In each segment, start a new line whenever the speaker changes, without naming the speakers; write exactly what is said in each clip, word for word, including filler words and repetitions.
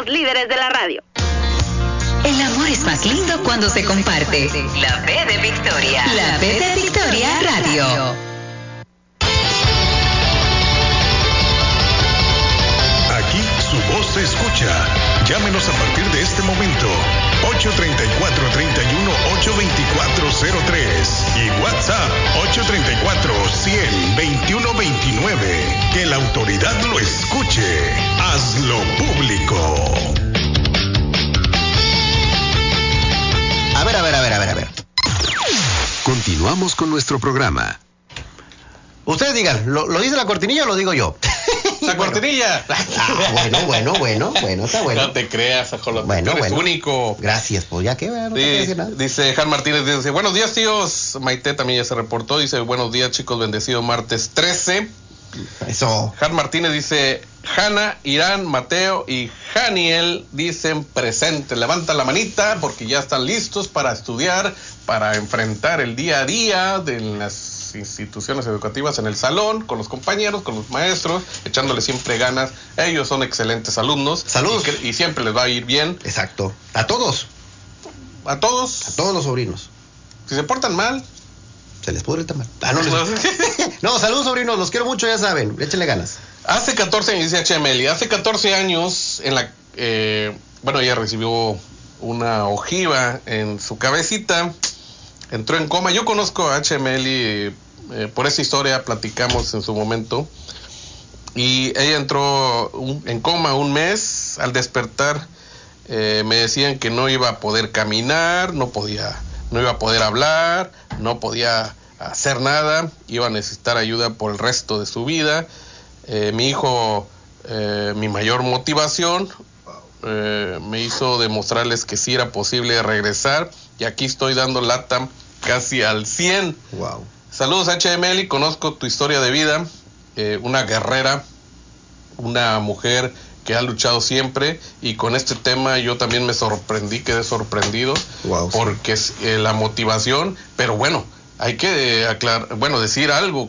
los líderes de la radio.
El amor es más lindo cuando se comparte. La B de Victoria. La B de Victoria Radio.
Aquí su voz se escucha. Llámenos a partir de este momento. ocho tres cuatro, tres uno, ocho dos cuatro cero tres y WhatsApp ocho tres cuatro, cien, veintiuno veintinueve. Que la autoridad lo escuche. Hazlo público.
A ver, a ver, a ver, a ver, a ver.
Continuamos con nuestro programa.
Ustedes digan, ¿lo, lo dice la cortinilla o lo digo yo?
La bueno. cortinilla.
Ah, bueno, bueno, bueno, bueno, está bueno.
No te creas, Ajolote.
Bueno,
tú eres
bueno.
único.
Gracias, pues ya que, no
sí,
te decir nada.
Dice Jan Martínez, dice, buenos días, tíos. Maite también ya se reportó. Dice, buenos días, chicos, bendecido martes trece.
Eso.
Jan Martínez dice, Hanna, Irán, Mateo y Janiel dicen presente. Levanta la manita porque ya están listos para estudiar, para enfrentar el día a día de las instituciones educativas en el salón, con los compañeros, con los maestros, echándole siempre ganas. Ellos son excelentes alumnos.
Saludos.
Y, y siempre les va a ir bien.
Exacto. A todos.
A todos.
A todos los sobrinos.
Si se portan mal,
se les pudre el tamal. Ah, no, les... no, saludos, sobrinos, los quiero mucho, ya saben, échenle ganas.
Hace catorce años, dice H M L, hace catorce años, en la, eh, bueno, ella recibió una ojiva en su cabecita, entró en coma. Yo conozco a H M L, eh, por esa historia platicamos en su momento, y ella entró un, en coma un mes. Al despertar, eh, me decían que no iba a poder caminar, no podía... no iba a poder hablar, no podía hacer nada, iba a necesitar ayuda por el resto de su vida. Eh, mi hijo, eh, mi mayor motivación, eh, me hizo demostrarles que sí era posible regresar, y aquí estoy dando lata casi al cien.
Wow.
Saludos, H M L, conozco tu historia de vida, eh, una guerrera, una mujer que ha luchado siempre, y con este tema yo también me sorprendí, quedé sorprendido,
wow,
porque es eh, la motivación, pero bueno, hay que eh, aclarar, bueno, decir algo.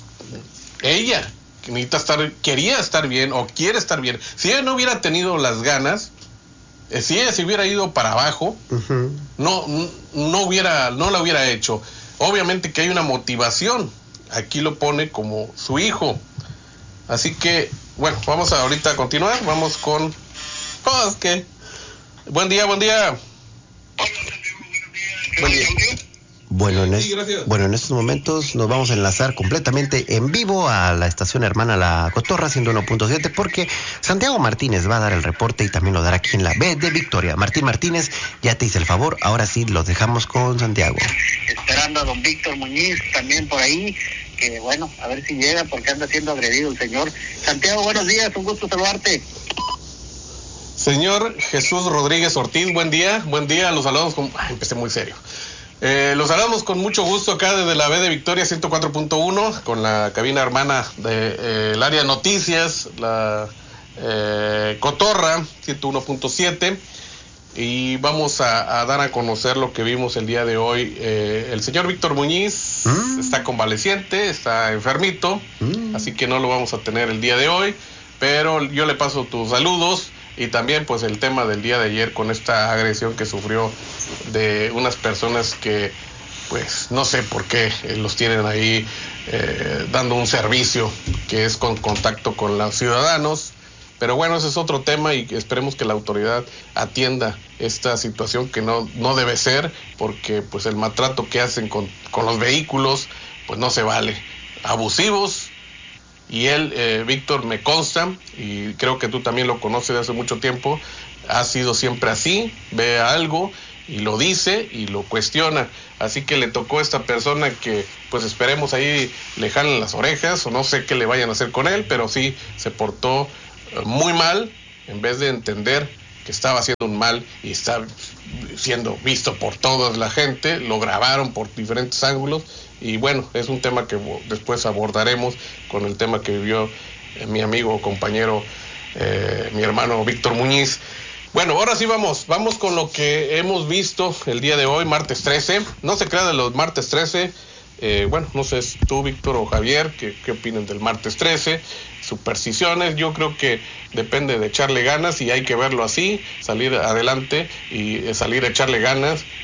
Ella necesita estar, quería estar bien o quiere estar bien. Si ella no hubiera tenido las ganas, eh, si ella se hubiera ido para abajo, uh-huh. no, no hubiera, no la hubiera hecho. Obviamente que hay una motivación. Aquí lo pone como su hijo. Así que bueno, vamos a ahorita a continuar, vamos con... Oh, ¿qué? Buen día, buen día.
Buen día. Bueno en, es, sí, bueno, en estos momentos nos vamos a enlazar completamente en vivo a la estación hermana La Cotorra ciento uno punto siete, porque Santiago Martínez va a dar el reporte y también lo dará aquí en la B de Victoria. Martín Martínez, ya te hice el favor, ahora sí los dejamos con Santiago.
Esperando a don Víctor Muñiz también por ahí, que bueno, a ver si llega porque anda siendo agredido el señor. Santiago, buenos días, un gusto saludarte.
Señor Jesús Rodríguez Ortiz, buen día, buen día, los saludamos con... Ay, empecé muy serio. Eh, los saludamos con mucho gusto acá desde la B de Victoria ciento cuatro punto uno, con la cabina hermana del de, eh, área de noticias, la eh, Cotorra ciento uno punto siete, y vamos a, a dar a conocer lo que vimos el día de hoy. Eh, el señor Víctor Muñiz mm. está convaleciente, está enfermito, mm. así que no lo vamos a tener el día de hoy, pero yo le paso tus saludos. Y también pues el tema del día de ayer con esta agresión que sufrió de unas personas que pues no sé por qué los tienen ahí eh, dando un servicio que es con contacto con los ciudadanos. Pero bueno, ese es otro tema y esperemos que la autoridad atienda esta situación que no, no debe ser, porque pues el maltrato que hacen con, con los vehículos pues no se vale. Abusivos. Y él, eh, Víctor, me consta, y creo que tú también lo conoces de hace mucho tiempo, ha sido siempre así, ve algo y lo dice y lo cuestiona. Así que le tocó a esta persona que, pues esperemos ahí le jalen las orejas, o no sé qué le vayan a hacer con él, pero sí se portó muy mal, en vez de entender que estaba haciendo un mal y está siendo visto por toda la gente. Lo grabaron por diferentes ángulos. Y bueno, es un tema que después abordaremos con el tema que vivió eh, mi amigo, compañero, eh, mi hermano Víctor Muñiz. Bueno, ahora sí vamos, vamos con lo que hemos visto el día de hoy, martes trece. No se crea de los martes trece, Eh, bueno, no sé, tú, Víctor o Javier, ¿qué, qué opinan del martes trece? Supersticiones, yo creo que depende de echarle ganas y hay que verlo así, salir adelante y salir a echarle ganas